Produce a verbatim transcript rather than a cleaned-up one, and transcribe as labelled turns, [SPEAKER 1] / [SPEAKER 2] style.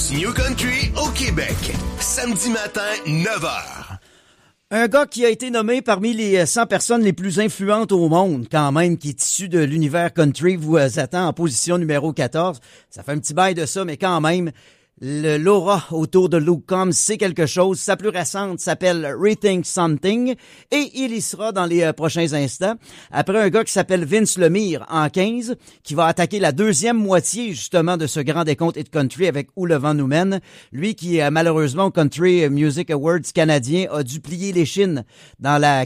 [SPEAKER 1] plus New Country au Québec. Samedi matin, neuf heures.
[SPEAKER 2] Un gars qui a été nommé parmi les cent personnes les plus influentes au monde, quand même, qui est issu de l'univers country, vous attend en position numéro quatorze. Ça fait un petit bail de ça, mais quand même, le l'aura autour de Luke Combs, c'est quelque chose. Sa plus récente s'appelle Rethink Something et il y sera dans les euh, prochains instants. Après un gars qui s'appelle Vince Lemire en quinze, qui va attaquer la deuxième moitié justement de ce grand décompte hit country avec Où le vent nous mène. Lui qui, euh, malheureusement, au Country Music Awards canadien, a dû plier les chines dans la